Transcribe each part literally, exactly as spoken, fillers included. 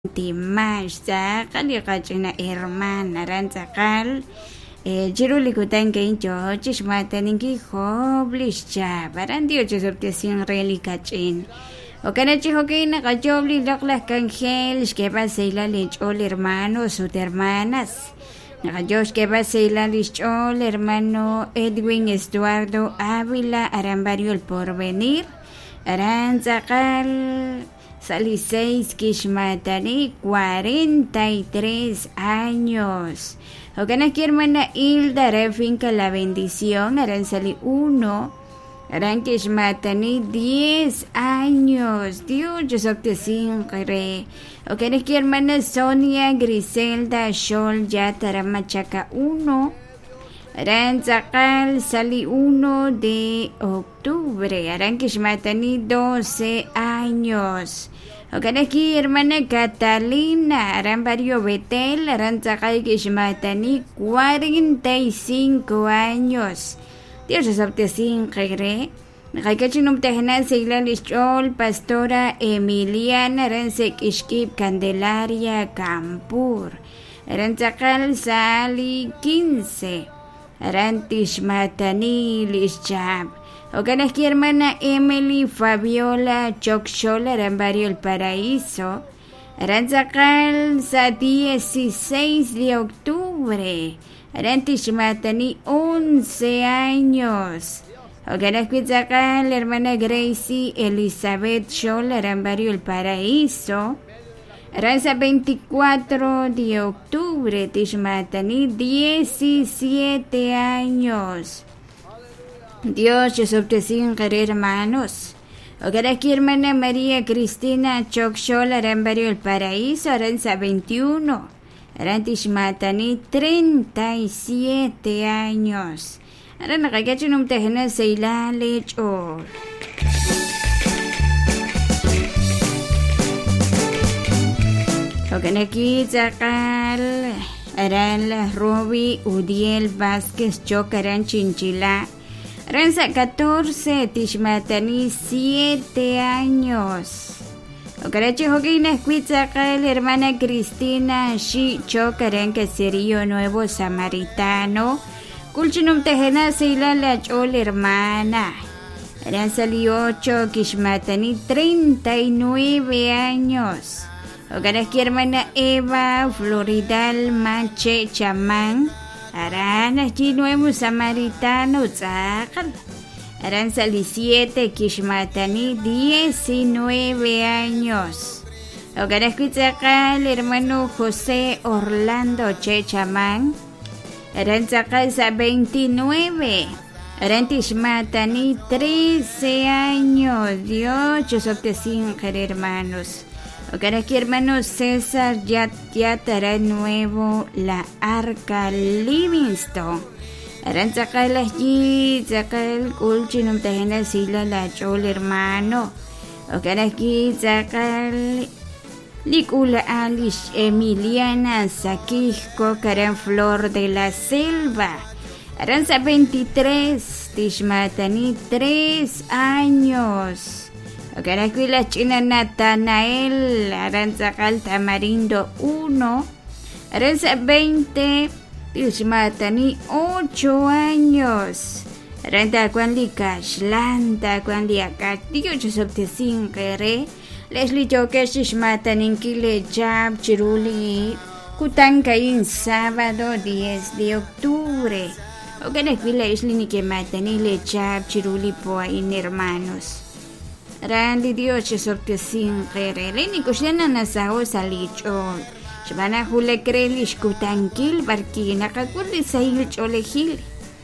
Dimash sakal yaqachina hermana ran sakal eh jiruli kutan kain jo chishmata ninki hoblish cha baran dio chesoptesian reli kachin okana chihokina kachobli laklas kangel que paseila lechol hermanos o hermanas Nakajosh que paseila lechol hermano Edwin Estuardo Ávila Arambario el Porvenir aran sakal Saliseis Kishmatani, cuarenta y tres años. Okana aquí hermana Hilda, refinca la bendición, harán sali uno, harán Kishmatani, diez años. Dios, yo soy te sincre. Okana aquí hermana Sonia Griselda Shol, ya taramachaca uno. Harán sakal sali uno de octubre. Harán Kishmatani doce años. Okan aquí hermana Catalina. Harán Barrio Betel. Harán sakal Kishmatani cuarenta y cinco años. Dios es optesin kagre. Nakakachinum tehna sigla lishol pastora Emiliana. Harán sekishkip Candelaria Campur. Harán sakal sali quince. Arantish Matani Lischab. Okan aquí hermana Emily Fabiola Chokchola Arambario el Paraíso. Aranzacal sa dieciséis de octubre. Arantish Matani once años. Okan aquí sacal hermana Gracie Elizabeth Scholl Arambario el Paraíso. Ranza veinticuatro de octubre, Tishmatani, diecisiete años. Dios, yo soy querer hermanos. Ahora aquí hermana María Cristina Chokshol, Arambario el Paraíso, Ranza veintiuno. Aran Tishmatani, treinta y siete años. Aran nakakachinum tehna seila lechor. Okan aquí sakal aran Robi Udiel Vázquez Chocaran Chinchila Ranza catorce Tishmatani siete años. Okan aquí hokina sakal hermana Cristina Shi Chocaran Caserío Nuevo Samaritano Kulchinum Tejena Seila la Chol hermana Ranza ocho Kishmatani treinta y nueve años. Okan aquí hermana Eva Floridal Mache Chamán. Aran aquí nuevo samaritano Tzakal. Aran sali siete Kishmatani diecinueve años. Okan aquí Tzakal hermano José Orlando Che Chamán. Aran Tzakal sa veintinueve. Aran Tishmatani trece años. Dios, yo soy te sin hermanos. Okan aquí hermano César ya Yatara Nuevo La Arca Livingston. Aran sakal allí, sakal kulchinum tajena sila la chol hermano. Okan aquí sakal Licula Alish Emiliana Saquisco Caran Flor de la Selva. Aranza veintitrés, Tishmatani tres años. Okan aquí la china Natanael Aranzacal Tamarindo uno. Aranza veinte Tishmatani ocho años. Aranta cuandi Kashlanta cuandi Akatío Chosoptesin Kere Leslie Jokesh Tishmatani Kile Jab Chiruli Kutankain sábado diez de octubre. Okan aquí la isli ni que matani le Jab Chiruli Poain hermanos. Randi Dios se sortesin rere ni kushena na sao salichol. Shbana hule krelish kutankil barki nakakuli sail cholehil.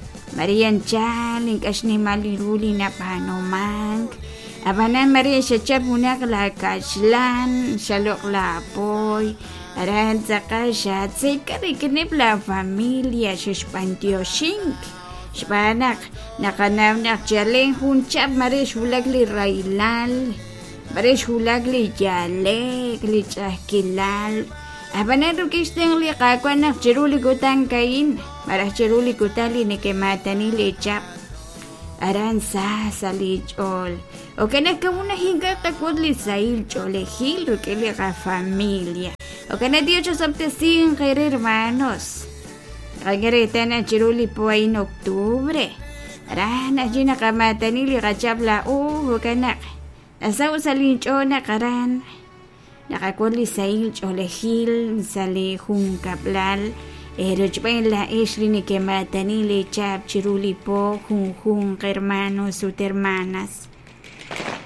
Marian chaling kashni maliruli na panomang. Abanan Maria shachabunak la kashlan shalok la apoy. Aran zakashat se karikinip la familia shishpantioshink. Shbanak nakanawnak jaleng hunchap marish hulagli railal marish hulagli jalek li chahkilal abanan rukisteng li kakwanak chiruli kutang kain marah chiruli kutali ni kematani li chap aran sa salichol o que na ka una hingata kudli sail cholejil que le ga familia o que na dios sabte sin hermanos Agarita na chiruli po ay en octubre. Rana jina kamata nili kachabla uho kanak. Nasaw sa lincho na karan. Nakakuli sa ilcho lehil sa lehung kablal. Ero chpain la isli ni kemata nili chab chiruli po hung hung hermanos ut hermanas.